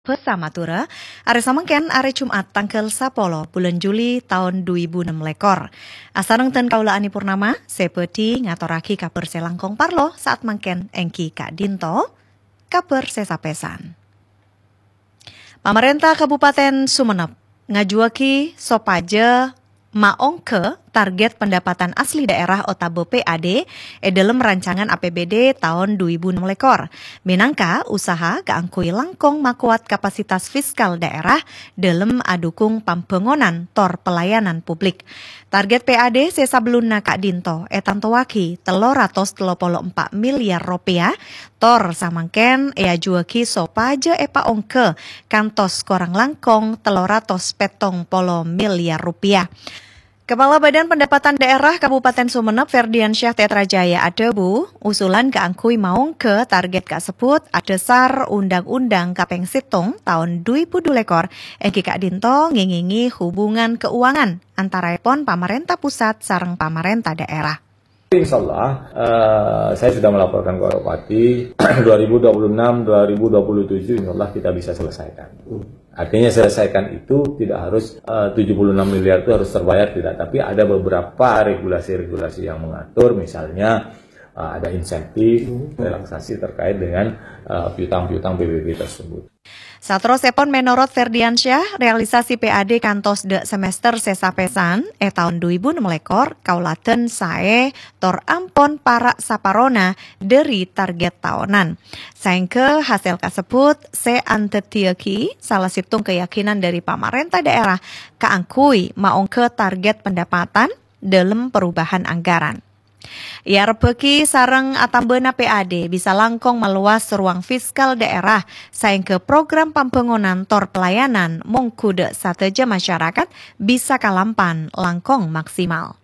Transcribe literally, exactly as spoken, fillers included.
Pesamatura, are samangken are Jumat tanggal sepuluh bulan Juli tahun dua ribu enam lekor. Asareng ten kaula Ani Purnama, sepeti ngatoraki kabar selangkong parlo saat mangken engki Kak Dinto, kabar sesapesan. Pemerintah Kabupaten Sumenep ngajuaki sopaja maongke target pendapatan asli daerah otabo P A D e dalam rancangan A P B D tahun dua ribu enam lekor. Minangka usaha keangkui langkong makuat kapasitas fiskal daerah dalam adukung pambangunan tor pelayanan publik. Target P A D sesabelumna Kak Dinto etantowaki telur ratus telur puluh empat miliar rupiah tor samangken ea juaki sopaja epa ongke kantos korang langkong telur ratus petong polo miliar rupiah. Kepala Badan Pendapatan Daerah Kabupaten Sumenep Ferdiansyah Tetrajaya adebu usulan keangkui maung ke target kasebut adesar Undang-Undang Kapeng Situng tahun dua ribu dua lekor engki Kak Dinto ngingingi hubungan keuangan antara pon pamarentah pusat sareng pamarentah daerah. Insya Allah uh, saya sudah melaporkan ke Bupati dua ribu dua puluh enam dua ribu dua puluh tujuh insya Allah kita bisa selesaikan. Artinya selesaikan itu tidak harus uh, tujuh puluh enam miliar itu harus terbayar, tidak, tapi ada beberapa regulasi-regulasi yang mengatur, misalnya uh, ada insentif, relaksasi terkait dengan uh, piutang-piutang P B B tersebut. Satros epon menurut Ferdiansyah, realisasi P A D kantos de semester sesapesan e tahun dua ribu enam lekor kaulaten sae tor ampon para saparona dari target tahunan. Saengke hasil kasebut se antetiaki salah situng keyakinan dari pamarentah daerah kaangkui maongke target pendapatan dalam perubahan anggaran. Ya rebeki sareng atambena P A D bisa langkong meluas ruang fiskal daerah saengke program pambangunan tor pelayanan mongkude sateja masyarakat bisa kalampan langkong maksimal.